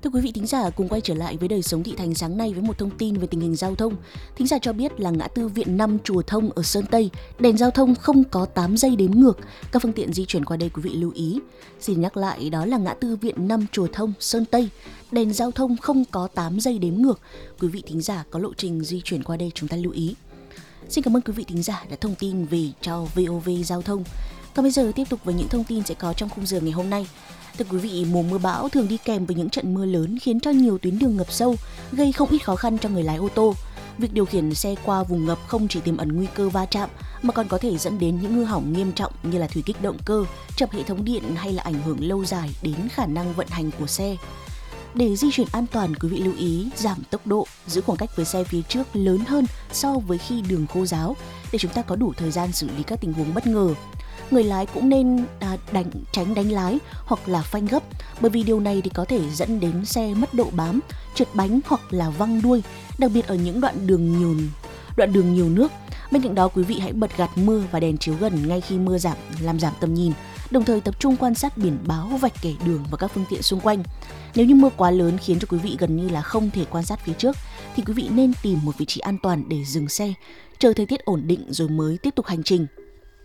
Thưa quý vị thính giả, cùng quay trở lại với Đời sống thị thành sáng nay với một thông tin về tình hình giao thông. Thính giả cho biết là ngã tư Viện 5 Chùa Thông ở Sơn Tây, đèn giao thông không có 8 giây đếm ngược. Các phương tiện di chuyển qua đây quý vị lưu ý. Xin nhắc lại, đó là ngã tư Viện 5 Chùa Thông, Sơn Tây, đèn giao thông không có 8 giây đếm ngược. Quý vị thính giả có lộ trình di chuyển qua đây chúng ta lưu ý. Xin cảm ơn quý vị thính giả đã thông tin về cho VOV Giao thông. Còn bây giờ tiếp tục với những thông tin sẽ có trong khung giờ ngày hôm nay. Thưa quý vị, mùa mưa bão thường đi kèm với những trận mưa lớn khiến cho nhiều tuyến đường ngập sâu, gây không ít khó khăn cho người lái ô tô. Việc điều khiển xe qua vùng ngập không chỉ tiềm ẩn nguy cơ va chạm mà còn có thể dẫn đến những hư hỏng nghiêm trọng như là thủy kích động cơ, trập hệ thống điện hay là ảnh hưởng lâu dài đến khả năng vận hành của xe. Để di chuyển an toàn, quý vị lưu ý giảm tốc độ, giữ khoảng cách với xe phía trước lớn hơn so với khi đường khô ráo để chúng ta có đủ thời gian xử lý các tình huống bất ngờ. Người lái cũng nên tránh đánh lái hoặc là phanh gấp, bởi vì điều này thì có thể dẫn đến xe mất độ bám, trượt bánh hoặc là văng đuôi, đặc biệt ở những đoạn đường nhiều nước. Bên cạnh đó, quý vị hãy bật gạt mưa và đèn chiếu gần ngay khi mưa giảm, làm giảm tầm nhìn, đồng thời tập trung quan sát biển báo, vạch kẻ đường và các phương tiện xung quanh. Nếu như mưa quá lớn khiến cho quý vị gần như là không thể quan sát phía trước, thì quý vị nên tìm một vị trí an toàn để dừng xe, chờ thời tiết ổn định rồi mới tiếp tục hành trình.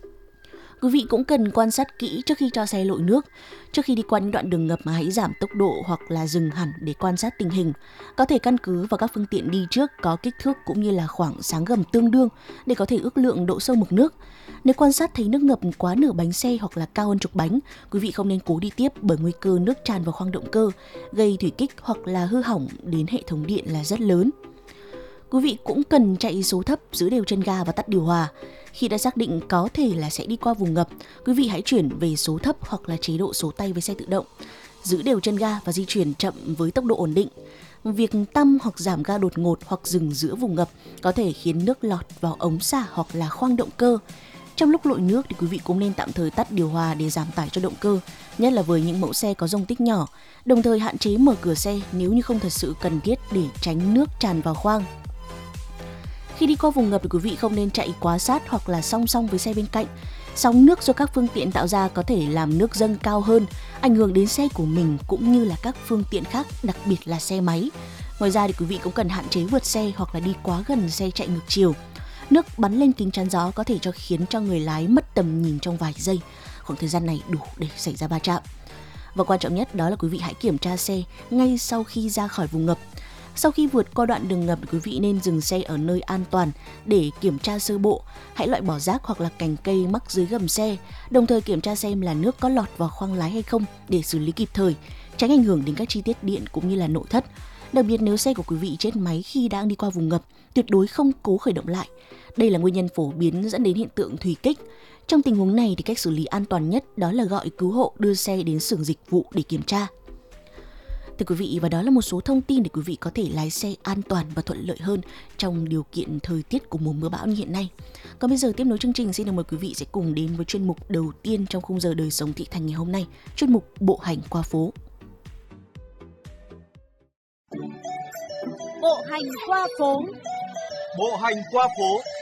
Quý vị cũng cần quan sát kỹ trước khi cho xe lội nước. Trước khi đi qua những đoạn đường ngập mà hãy giảm tốc độ hoặc là dừng hẳn để quan sát tình hình. Có thể căn cứ vào các phương tiện đi trước có kích thước cũng như là khoảng sáng gầm tương đương để có thể ước lượng độ sâu mực nước. Nếu quan sát thấy nước ngập quá nửa bánh xe hoặc là cao hơn chục bánh, quý vị không nên cố đi tiếp bởi nguy cơ nước tràn vào khoang động cơ, gây thủy kích hoặc là hư hỏng đến hệ thống điện là rất lớn. Quý vị cũng cần chạy số thấp, giữ đều chân ga và tắt điều hòa. Khi đã xác định có thể là sẽ đi qua vùng ngập, quý vị hãy chuyển về số thấp hoặc là chế độ số tay với xe tự động. Giữ đều chân ga và di chuyển chậm với tốc độ ổn định. Việc tăng hoặc giảm ga đột ngột hoặc dừng giữa vùng ngập có thể khiến nước lọt vào ống xả hoặc là khoang động cơ. Trong lúc lội nước thì quý vị cũng nên tạm thời tắt điều hòa để giảm tải cho động cơ, nhất là với những mẫu xe có dung tích nhỏ, đồng thời hạn chế mở cửa xe nếu như không thật sự cần thiết để tránh nước tràn vào khoang. Khi đi qua vùng ngập thì quý vị không nên chạy quá sát hoặc là song song với xe bên cạnh. Sóng nước do các phương tiện tạo ra có thể làm nước dâng cao hơn, ảnh hưởng đến xe của mình cũng như là các phương tiện khác, đặc biệt là xe máy. Ngoài ra thì quý vị cũng cần hạn chế vượt xe hoặc là đi quá gần xe chạy ngược chiều. Nước bắn lên kính chắn gió có thể khiến cho người lái mất tầm nhìn trong vài giây. Khoảng thời gian này đủ để xảy ra va chạm. Và quan trọng nhất đó là quý vị hãy kiểm tra xe ngay sau khi ra khỏi vùng ngập. Sau khi vượt qua đoạn đường ngập, quý vị nên dừng xe ở nơi an toàn để kiểm tra sơ bộ. Hãy loại bỏ rác hoặc là cành cây mắc dưới gầm xe, đồng thời kiểm tra xem là nước có lọt vào khoang lái hay không để xử lý kịp thời, tránh ảnh hưởng đến các chi tiết điện cũng như là nội thất. Đặc biệt nếu xe của quý vị chết máy khi đang đi qua vùng ngập, tuyệt đối không cố khởi động lại. Đây là nguyên nhân phổ biến dẫn đến hiện tượng thủy kích. Trong tình huống này thì cách xử lý an toàn nhất đó là gọi cứu hộ đưa xe đến xưởng dịch vụ để kiểm tra. Thưa quý vị, và đó là một số thông tin để quý vị có thể lái xe an toàn và thuận lợi hơn trong điều kiện thời tiết của mùa mưa bão như hiện nay. Còn bây giờ tiếp nối chương trình, xin được mời quý vị sẽ cùng đến với chuyên mục đầu tiên trong khung giờ Đời sống thị thành ngày hôm nay, chuyên mục Bộ hành qua phố. Bộ hành qua phố. Bộ hành qua phố.